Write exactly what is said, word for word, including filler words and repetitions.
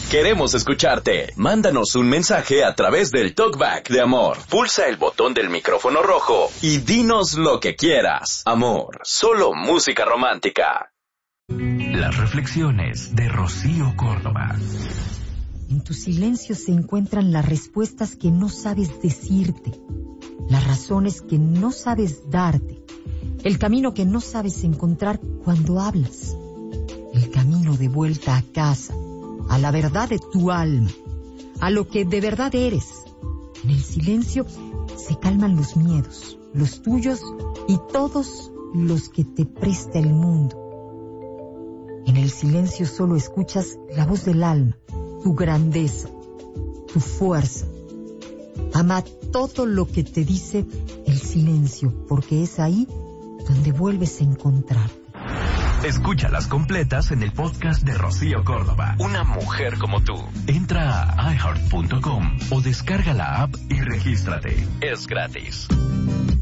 Queremos escucharte. Mándanos un mensaje a través del Talkback de Amor. Pulsa el botón del micrófono rojo y dinos lo que quieras. Amor, solo música romántica. Las reflexiones de Rocío Córdoba. En tu silencio se encuentran las respuestas que no sabes decirte, las razones que no sabes darte, el camino que no sabes encontrar cuando hablas, el camino de vuelta a casa, a la verdad de tu alma, a lo que de verdad eres. En el silencio se calman los miedos, los tuyos y todos los que te presta el mundo. En el silencio solo escuchas la voz del alma, tu grandeza, tu fuerza. Ama todo lo que te dice el silencio, porque es ahí donde vuelves a encontrarte. Escúchalas completas en el podcast de Rocío Córdoba. Una mujer como tú. Entra a i heart punto com o descarga la app y regístrate. Es gratis.